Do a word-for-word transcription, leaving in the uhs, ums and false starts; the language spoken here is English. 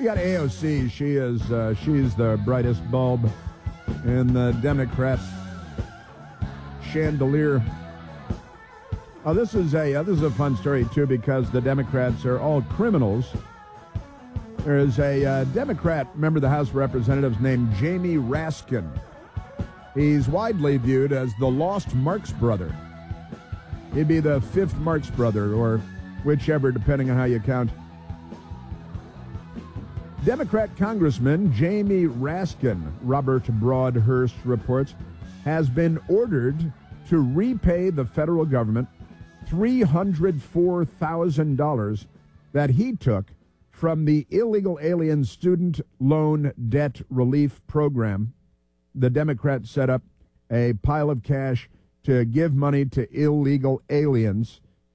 We got A O C. She is uh, she's the brightest bulb in the Democrat chandelier. Oh, this is a uh, this is a fun story too, because the Democrats are all criminals. There is a uh, Democrat member of the House of Representatives named Jamie Raskin. He's widely viewed as the lost Marx brother. He'd be the fifth Marx brother, or whichever, depending on how you count. Democrat Congressman Jamie Raskin, Robert Broadhurst reports, has been ordered to repay the federal government three hundred four thousand dollars that he took from the illegal alien student loan debt relief program. The Democrats set up a pile of cash to give money to illegal aliens